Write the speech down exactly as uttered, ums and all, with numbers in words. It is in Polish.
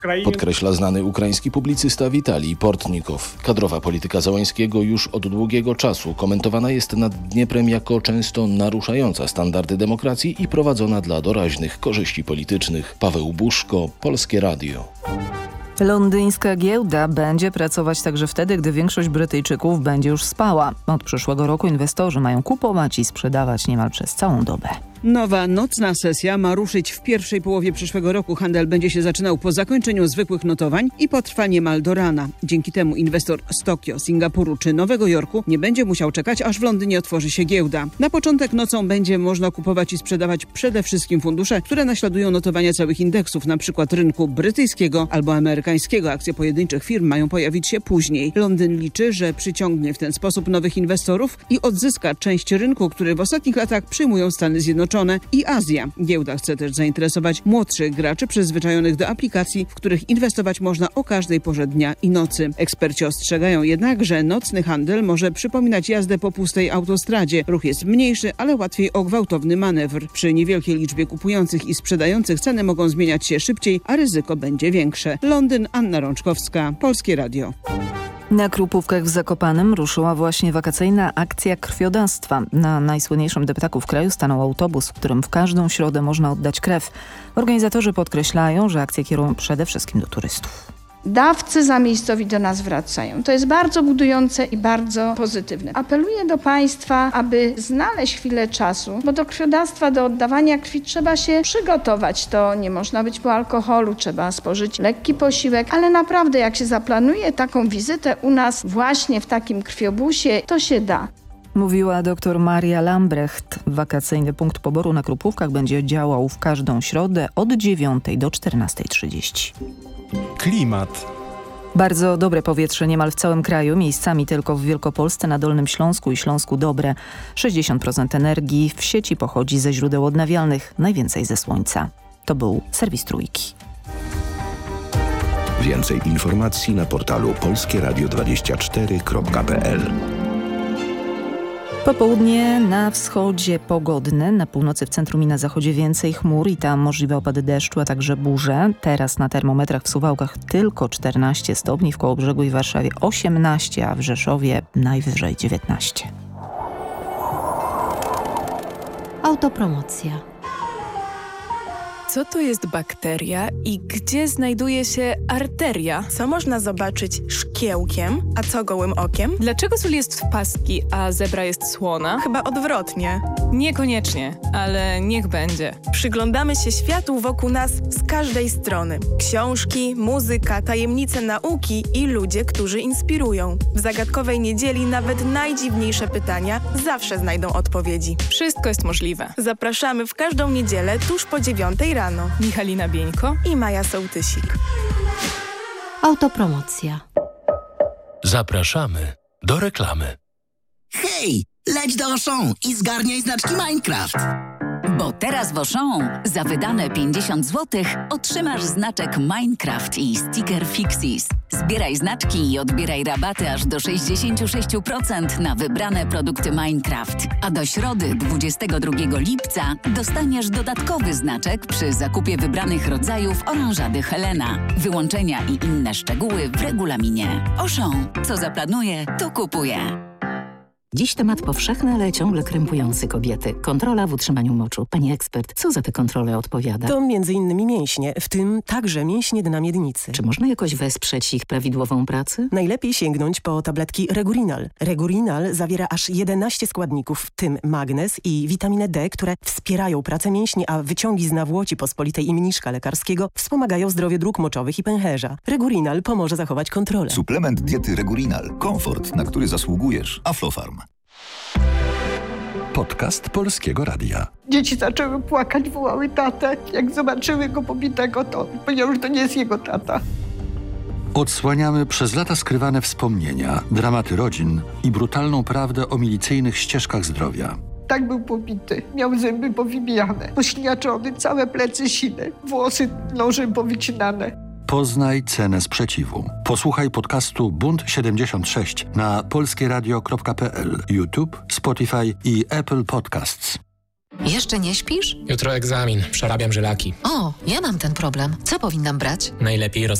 podkreśla znany ukraiński publicysta Witalij Portnikow. Kadrowa polityka Załańskiego już od długiego czasu komentowana jest nad Dnieprem jako często naruszająca standardy demokracji i prowadzona dla doraźnych korzyści politycznych. Paweł Buszko, Polskie Radio. Londyńska giełda będzie pracować także wtedy, gdy większość Brytyjczyków będzie już spała. Od przyszłego roku inwestorzy mają kupować i sprzedawać niemal przez całą dobę. Nowa nocna sesja ma ruszyć w pierwszej połowie przyszłego roku. Handel będzie się zaczynał po zakończeniu zwykłych notowań i potrwa niemal do rana. Dzięki temu inwestor z Tokio, Singapuru czy Nowego Jorku nie będzie musiał czekać, aż w Londynie otworzy się giełda. Na początek nocą będzie można kupować i sprzedawać przede wszystkim fundusze, które naśladują notowania całych indeksów, np. rynku brytyjskiego albo amerykańskiego. Akcje pojedynczych firm mają pojawić się później. Londyn liczy, że przyciągnie w ten sposób nowych inwestorów i odzyska część rynku, który w ostatnich latach przyjmują Stany Zjednoczone i Azja. Giełda chce też zainteresować młodszych graczy przyzwyczajonych do aplikacji, w których inwestować można o każdej porze dnia i nocy. Eksperci ostrzegają jednak, że nocny handel może przypominać jazdę po pustej autostradzie. Ruch jest mniejszy, ale łatwiej o gwałtowny manewr. Przy niewielkiej liczbie kupujących i sprzedających ceny mogą zmieniać się szybciej, a ryzyko będzie większe. Londyn, Anna Rączkowska, Polskie Radio. Na Krupówkach w Zakopanem ruszyła właśnie wakacyjna akcja krwiodawstwa. Na najsłynniejszym deptaku w kraju stanął autobus, w którym w każdą środę można oddać krew. Organizatorzy podkreślają, że akcję kierują przede wszystkim do turystów. Dawcy zamiejscowi do nas wracają. To jest bardzo budujące i bardzo pozytywne. Apeluję do Państwa, aby znaleźć chwilę czasu, bo do krwiodawstwa, do oddawania krwi trzeba się przygotować. To nie można być po alkoholu, trzeba spożyć lekki posiłek, ale naprawdę jak się zaplanuje taką wizytę u nas właśnie w takim krwiobusie, to się da. Mówiła dr Maria Lambrecht. Wakacyjny punkt poboru na Krupówkach będzie działał w każdą środę od dziewiątej do czternastej trzydzieści. Klimat. Bardzo dobre powietrze niemal w całym kraju, miejscami tylko w Wielkopolsce, na Dolnym Śląsku i Śląsku dobre. sześćdziesiąt procent energii w sieci pochodzi ze źródeł odnawialnych, najwięcej ze słońca. To był serwis Trójki. Więcej informacji na portalu polskie radio dwadzieścia cztery kropka p l. Popołudnie na wschodzie pogodne, na północy, w centrum i na zachodzie więcej chmur i tam możliwe opady deszczu, a także burze. Teraz na termometrach w Suwałkach tylko czternaście stopni, w Kołobrzegu i Warszawie osiemnaście, a w Rzeszowie najwyżej dziewiętnaście. Autopromocja. Co to jest bakteria i gdzie znajduje się arteria? Co można zobaczyć szkiełkiem, a co gołym okiem? Dlaczego sól jest w pastki, a zebra jest słona? Chyba odwrotnie. Niekoniecznie, ale niech będzie. Przyglądamy się światu wokół nas z każdej strony. Książki, muzyka, tajemnice nauki i ludzie, którzy inspirują. W zagadkowej niedzieli nawet najdziwniejsze pytania zawsze znajdą odpowiedzi. Wszystko jest możliwe. Zapraszamy w każdą niedzielę tuż po dziewiątej rano. Michalina Bieńko i Maja Sołtysik. Autopromocja. Zapraszamy do reklamy. Hej, leć do Auchan i zgarniaj znaczki Minecraft. Bo teraz w Auchan za wydane pięćdziesiąt złotych otrzymasz znaczek Minecraft i sticker Fixis. Zbieraj znaczki i odbieraj rabaty aż do sześćdziesiąt sześć procent na wybrane produkty Minecraft. A do środy dwudziestego drugiego lipca dostaniesz dodatkowy znaczek przy zakupie wybranych rodzajów oranżady Helena. Wyłączenia i inne szczegóły w regulaminie. Auchan. Co zaplanuje, to kupuje. Dziś temat powszechny, ale ciągle krępujący kobiety. Kontrola w utrzymaniu moczu. Pani ekspert, co za tę kontrolę odpowiada? To między innymi mięśnie, w tym także mięśnie dna miednicy. Czy można jakoś wesprzeć ich prawidłową pracę? Najlepiej sięgnąć po tabletki Regurinal. Regurinal zawiera aż jedenaście składników, w tym magnez i witaminę D, które wspierają pracę mięśni, a wyciągi z nawłoci pospolitej i mniszka lekarskiego wspomagają zdrowie dróg moczowych i pęcherza. Regurinal pomoże zachować kontrolę. Suplement diety Regurinal. Komfort, na który zasługujesz. Aflofarm. Podcast Polskiego Radia. Dzieci zaczęły płakać, wołały tatę. Jak zobaczyły go pobitego, to powiedziały, że to nie jest jego tata. Odsłaniamy przez lata skrywane wspomnienia, dramaty rodzin i brutalną prawdę o milicyjnych ścieżkach zdrowia. Tak był pobity. Miał zęby powybijane, pośliniaczony, całe plecy sine, włosy nożem powycinane. Poznaj cenę sprzeciwu. Posłuchaj podcastu Bunt siedemdziesiąt sześć na polskieradio kropka p l, YouTube, Spotify i Apple Podcasts. Jeszcze nie śpisz? Jutro egzamin, przerabiam żylaki. O, ja mam ten problem. Co powinnam brać? Najlepiej roz